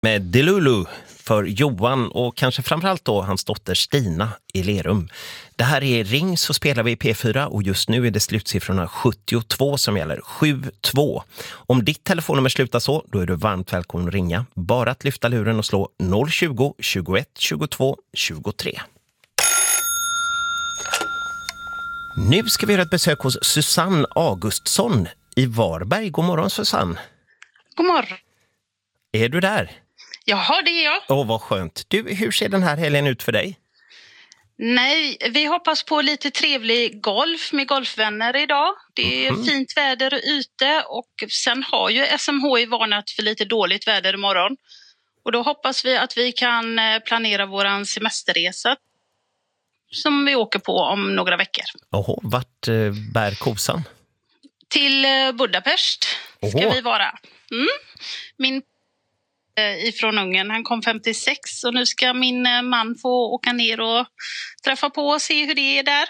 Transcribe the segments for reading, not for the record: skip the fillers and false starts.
Med Delulu för Johan och kanske framförallt då hans dotter Stina i Lerum. Det här är Ring så spelar vi i P4 och just nu är det slutsiffrorna 72 som gäller. 72. Om ditt telefonnummer slutar så, då är du varmt välkommen att ringa. Bara att lyfta luren och slå 020 21 22 23. Nu ska vi göra ett besök hos Susanne Augustsson i Varberg. God morgon Susanne. God morgon. Är du där? Jaha, det är jag. Åh, vad skönt. Du, hur ser den här helgen ut för dig? Nej, vi hoppas på lite trevlig golf med golfvänner idag. Det är fint väder ute och sen har ju SMHI varnat för lite dåligt väder imorgon. Och då hoppas vi att vi kan planera våran semesterresa som vi åker på om några veckor. Åh, vart bär kosan? Till Budapest ska vi vara. Min ifrån Ungern, han kom 56 och nu ska min man få åka ner och träffa på och se hur det är där.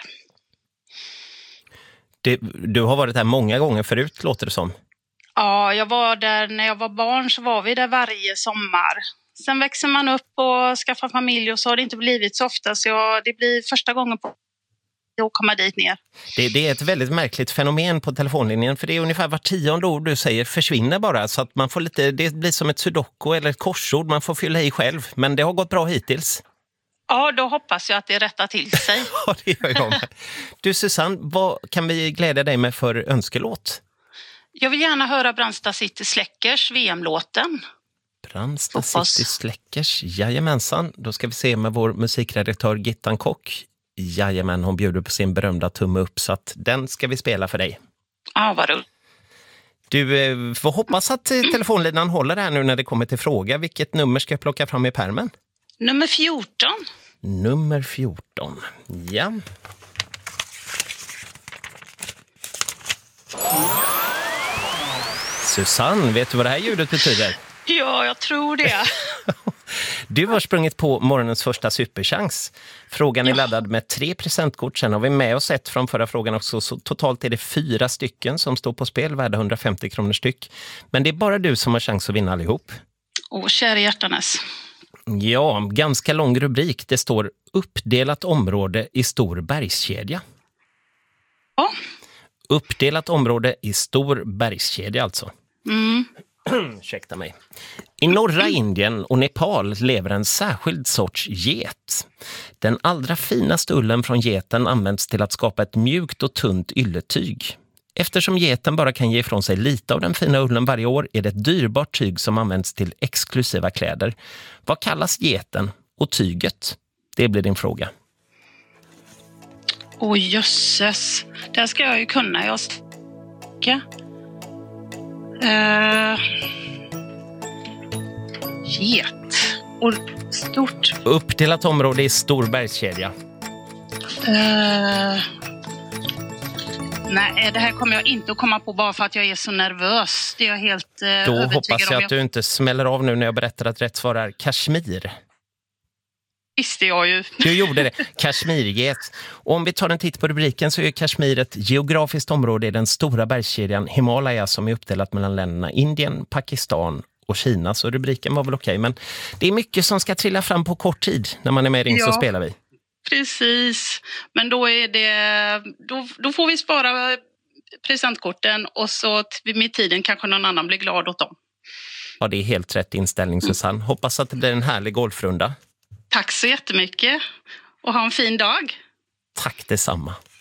Du har varit där många gånger förut, låter det som. Ja, jag var där när jag var barn, så var vi där varje sommar. Sen växer man upp och skaffar familj och så har det inte blivit så ofta, så det blir första gången på att komma dit ner. Det är ett väldigt märkligt fenomen på telefonlinjen, för det är ungefär var 10:e ord du säger försvinner bara, så att man får lite, det blir som ett sudoku eller ett korsord man får fylla i själv, men det har gått bra hittills. Ja, då hoppas jag att det rättar till sig. Ja, det gör jag med. Du Susanne, vad kan vi glädja dig med för önskelåt? Jag vill gärna höra Brandsta City Släckers VM-låten. Brandsta City Släckers, jajamensan. Då ska vi se med vår musikredaktör Gittan Kock. Jajamän, hon bjuder på sin berömda tumme upp, så att den ska vi spela för dig. Ja, vad roligt. Du får hoppas att telefonlinan håller här nu när det kommer till fråga. Vilket nummer ska jag plocka fram i pärmen? Nummer 14. Nummer 14, ja. Susanne, vet du vad det här ljudet betyder? Ja, jag tror det. Du har sprungit på morgonens första superchans. Frågan är laddad med 3 presentkort. Sen har vi med oss ett från förra frågan också. Så totalt är det 4 stycken som står på spel, värda 150 kronor styck. Men det är bara du som har chans att vinna allihop. Åh, kära hjärtanes. Ja, ganska lång rubrik. Det står uppdelat område i stor bergskedja. Ja. Uppdelat område i stor bergskedja alltså. Ursäkta mig. I norra Indien och Nepal lever en särskild sorts get. Den allra finaste ullen från geten används till att skapa ett mjukt och tunt ylletyg. Eftersom geten bara kan ge ifrån sig lite av den fina ullen varje år är det ett dyrbart tyg som används till exklusiva kläder. Vad kallas geten och tyget? Det blir din fråga. Åh, jösses. Det här ska jag ju kunna. Jag ska... Get. Och stort. Uppdelat område i stor bergskedja. Nej, det här kommer jag inte att komma på bara för att jag är så nervös. Det är jag helt Då övertygad hoppas jag om. att du inte smäller av nu när jag berättar att rätt svar är Kashmir. Visste jag ju. Du gjorde det. Kashmirget. Och om vi tar en titt på rubriken så är Kashmir ett geografiskt område i den stora bergskedjan Himalaya som är uppdelat mellan länderna Indien, Pakistan och Kina. Så rubriken var väl okej. Men det är mycket som ska trilla fram på kort tid när man är med i Ring så spelar vi. Precis. Men då är det... Då får vi spara presentkorten och så med tiden kanske någon annan blir glad åt dem. Ja, det är helt rätt inställning Susanne. Hoppas att det blir en härlig golfrunda. Tack så jättemycket och ha en fin dag. Tack detsamma.